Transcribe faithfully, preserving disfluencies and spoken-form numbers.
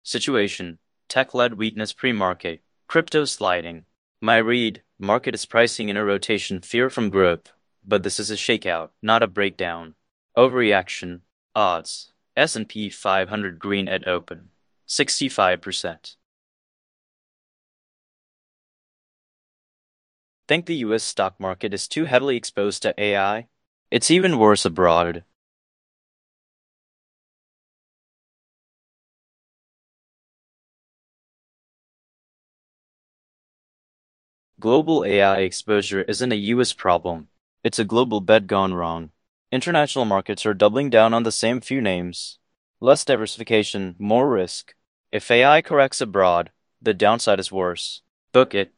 Situation: tech-led weakness pre-market. Crypto sliding. My read: market is pricing in a rotation fear from growth, but this is a shakeout, not a breakdown. Overreaction. Odds: S and P five hundred green at open. sixty-five percent. Think the U S stock market is too heavily exposed to A I? It's even worse abroad. Global A I exposure isn't a U S problem. It's a global bet gone wrong. International markets are doubling down on the same few names. Less diversification, more risk. If A I corrects abroad, the downside is worse. Book it.